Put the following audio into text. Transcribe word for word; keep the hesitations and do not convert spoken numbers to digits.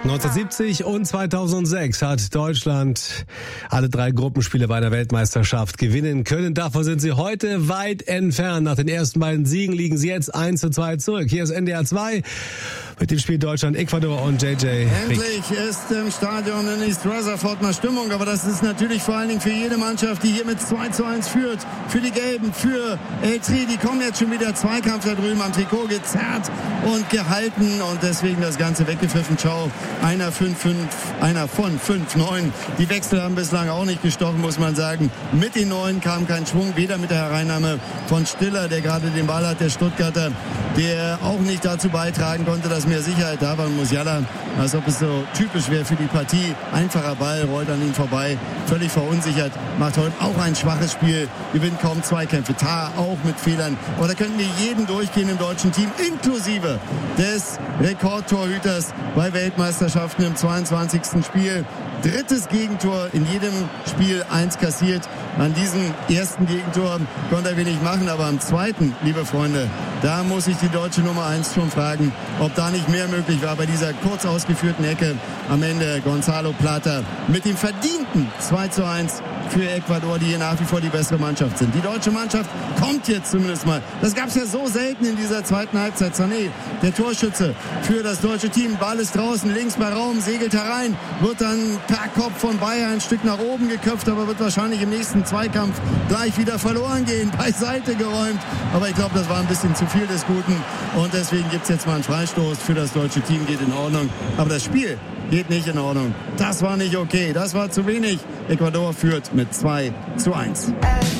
neunzehnhundertsiebzig und zweitausendsechs hat Deutschland alle drei Gruppenspiele bei einer Weltmeisterschaft gewinnen können. Davon sind sie heute weit entfernt. Nach den ersten beiden Siegen liegen sie jetzt eins zu zwei zurück. Hier ist N D R zwei mit dem Spiel Deutschland-Ecuador und J J. Endlich ist im Stadion in East Rutherford mal Stimmung, aber das ist natürlich vor allen Dingen für jede Mannschaft, die hier mit zwei zu eins führt. Für die Gelben, für El Tri, die kommen jetzt schon wieder Zweikampf da drüben am Trikot gezerrt und gehalten und deswegen das Ganze weggepfiffen. Ciao. Einer, fünf, fünf, einer von fünf neun. Die Wechsel haben bislang auch nicht gestochen, muss man sagen. Mit den Neuen kam kein Schwung, weder mit der Hereinnahme von Stiller, der gerade den Ball hat, der Stuttgarter, der auch nicht dazu beitragen konnte, dass mehr Sicherheit da war. Und Musiala, als ob es so typisch wäre für die Partie. Einfacher Ball, rollt an ihm vorbei, völlig verunsichert, macht heute auch ein schwaches Spiel, gewinnt kaum Zweikämpfe. Tah auch mit Fehlern. Aber da könnten wir jeden durchgehen im deutschen Team, inklusive des Rekordtorhüters bei Weltmeisterschaften im zweiundzwanzigsten Spiel. Drittes Gegentor in jedem Spiel, eins kassiert. An diesem ersten Gegentor konnte er wenig machen, aber am zweiten, liebe Freunde, da muss ich die deutsche Nummer eins schon fragen, ob da nicht mehr möglich war bei dieser kurz ausgeführten Ecke. Am Ende Gonzalo Plata mit dem verdienten zwei zu eins für Ecuador, die hier nach wie vor die bessere Mannschaft sind. Die deutsche Mannschaft kommt jetzt zumindest mal. Das gab es ja so selten in dieser zweiten Halbzeit. Sané, der Torschütze für das deutsche Team. Ball ist draußen, links bei Raum, segelt herein, wird dann per Kopf von Bayer ein Stück nach oben geköpft, aber wird wahrscheinlich im nächsten Zweikampf gleich wieder verloren gehen, beiseite geräumt. Aber ich glaube, das war ein bisschen zu viel des Guten und deswegen gibt es jetzt mal einen Freistoß für das deutsche Team, geht in Ordnung. Aber das Spiel geht nicht in Ordnung. Das war nicht okay, das war zu wenig. Ecuador führt mit zwei zu eins.